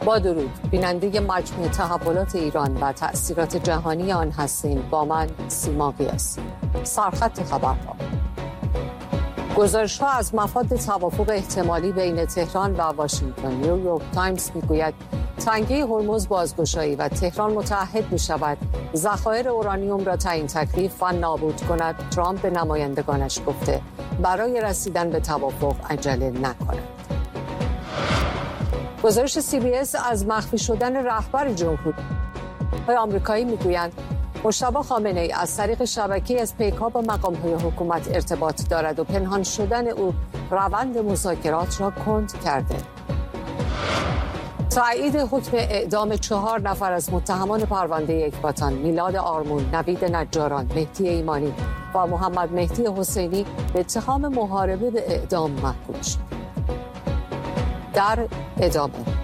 با درود، بیننده مجموعه تحولات ایران و تأثیرات جهانی آن هستیم. با من سیما قیاسی. سرخط خبرها. گزارش‌ها از مفاد توافق احتمالی بین تهران و واشنگتن. نیویورک تایمز میگوید تنگه هرمز بازگشایی و تهران متعهد می‌شود ذخایر اورانیوم را تعیین تکلیف و نابود کند. ترامپ به نمایندگانش گفته برای رسیدن به توافق عجله نکند. گزارش CBS از مخفی شدن رهبر جمهوری آمریکایی میگویند مجتبی خامنه‌ای از طریق شبکه‌ای از پیک‌ها با مقام‌های حکومت ارتباط دارد و پنهان شدن او روند مذاکرات را کند کرده. تایید حکم اعدام 4 نفر از متهمان پرونده یکباتان، میلاد آرمون، نوید نجاران، مهدی ایمانی و محمد مهدی حسینی به اتهام محاربه به اعدام محکوم شد. در ادامه